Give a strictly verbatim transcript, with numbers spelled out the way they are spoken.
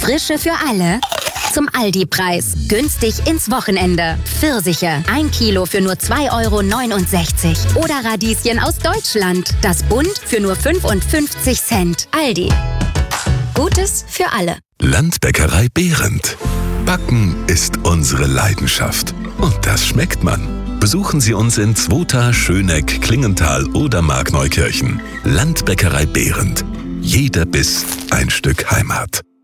Frische für alle zum Aldi-Preis. Günstig ins Wochenende. Pfirsiche, ein Kilo für nur zwei Euro neunundsechzig. Oder Radieschen aus Deutschland. Das Bund für nur fünfundfünfzig Cent. Aldi. Gutes für alle. Landbäckerei Behrendt. Backen ist unsere Leidenschaft. Und das schmeckt man. Besuchen Sie uns in Zwota, Schöneck, Klingenthal oder Markneukirchen. Landbäckerei Behrendt. Jeder Biss ein Stück Heimat.